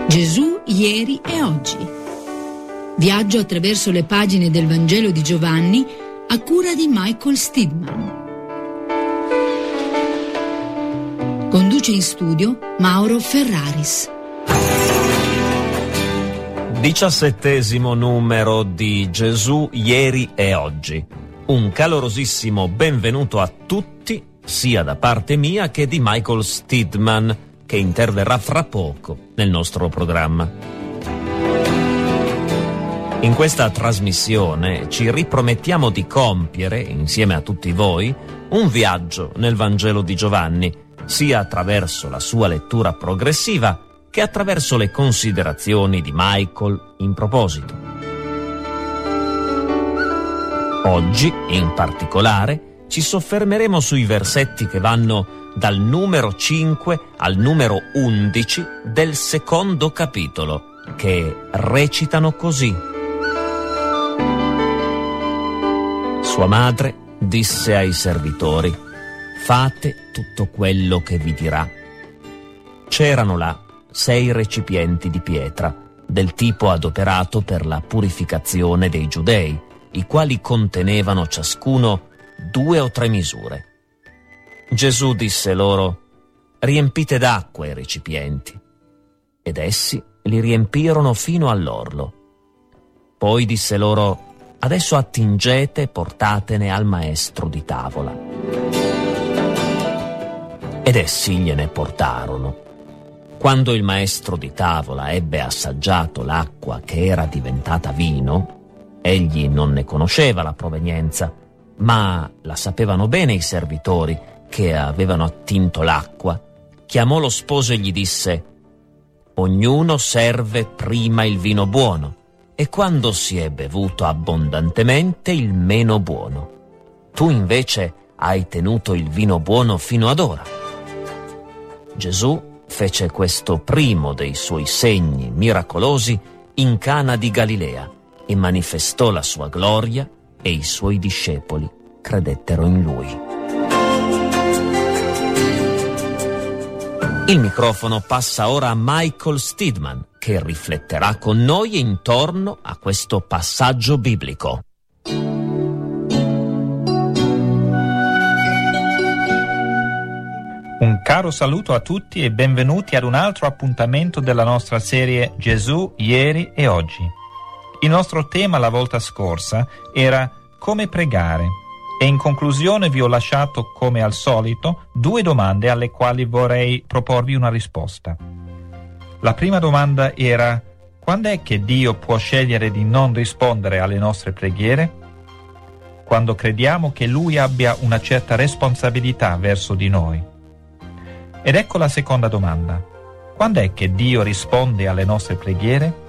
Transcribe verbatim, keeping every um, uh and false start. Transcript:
Gesù ieri e oggi. Viaggio attraverso le pagine del Vangelo di Giovanni a cura di Michael Steadman. Conduce in studio Mauro Ferraris. Diciassettesimo numero di Gesù ieri e oggi. Un calorosissimo benvenuto a tutti, sia da parte mia che di Michael Steadman, che interverrà fra poco nel nostro programma. In questa trasmissione ci ripromettiamo di compiere, insieme a tutti voi, un viaggio nel Vangelo di Giovanni, sia attraverso la sua lettura progressiva che attraverso le considerazioni di Michael in proposito. Oggi, in particolare, ci soffermeremo sui versetti che vanno dal numero cinque al numero undici del secondo capitolo, che recitano così. Sua madre disse ai servitori: fate tutto quello che vi dirà. C'erano là sei recipienti di pietra, del tipo adoperato per la purificazione dei giudei, i quali contenevano ciascuno due o tre misure. Gesù disse loro: riempite d'acqua i recipienti. Ed essi li riempirono fino all'orlo. Poi disse loro: adesso attingete e portatene al maestro di tavola. Ed essi gliene portarono. Quando il maestro di tavola ebbe assaggiato l'acqua che era diventata vino, egli non ne conosceva la provenienza, ma la sapevano bene i servitori che avevano attinto l'acqua, chiamò lo sposo e gli disse: ognuno serve prima il vino buono, e quando si è bevuto abbondantemente il meno buono. Tu invece hai tenuto il vino buono fino ad ora. Gesù fece questo primo dei suoi segni miracolosi in Cana di Galilea e manifestò la sua gloria, e i suoi discepoli credettero in lui. Il microfono passa ora a Michael Steadman, che rifletterà con noi intorno a questo passaggio biblico. Un caro saluto a tutti e benvenuti ad un altro appuntamento della nostra serie Gesù ieri e oggi. Il nostro tema la volta scorsa era come pregare. E in conclusione vi ho lasciato, come al solito, due domande alle quali vorrei proporvi una risposta. La prima domanda era: quando è che Dio può scegliere di non rispondere alle nostre preghiere? Quando crediamo che Lui abbia una certa responsabilità verso di noi. Ed ecco la seconda domanda: quando è che Dio risponde alle nostre preghiere?